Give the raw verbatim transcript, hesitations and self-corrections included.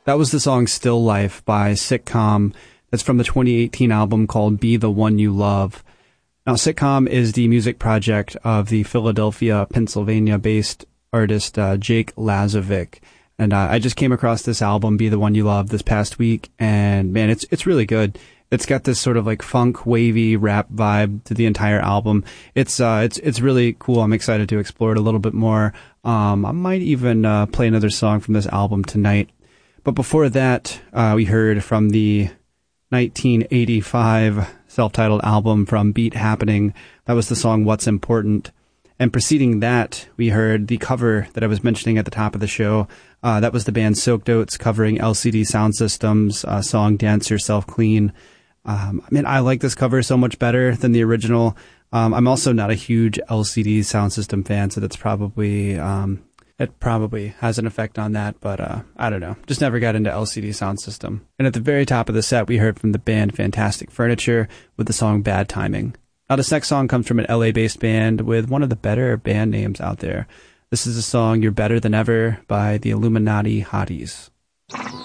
That was the song Still Life by Sitcom. That's from the twenty eighteen album called Be the One You Love. Now, Sitcom is the music project of the Philadelphia, Pennsylvania-based artist uh, Jake Lazovic. And uh, I just came across this album, Be the One You Love, this past week, and man, it's it's really good. It's got this sort of like funk, wavy rap vibe to the entire album. It's uh, it's it's really cool. I'm excited to explore it a little bit more. Um, I might even uh, play another song from this album tonight. But before that, uh, we heard from the nineteen eighty-five self-titled album from Beat Happening. That was the song What's Important. And preceding that, we heard the cover that I was mentioning at the top of the show. Uh, that was the band Soaked Oats covering L C D Sound System's uh, song Dance Yourself Clean. Um, I mean, I like this cover so much better than the original. Um, I'm also not a huge L C D Sound System fan, so that's probably... Um, It probably has an effect on that, but uh, I don't know. Just never got into L C D Sound System. And at the very top of the set, we heard from the band Fantastic Furniture with the song Bad Timing. Now, this next song comes from an L A-based band with one of the better band names out there. This is the song You're Better Than Ever by the Illuminati Hotties.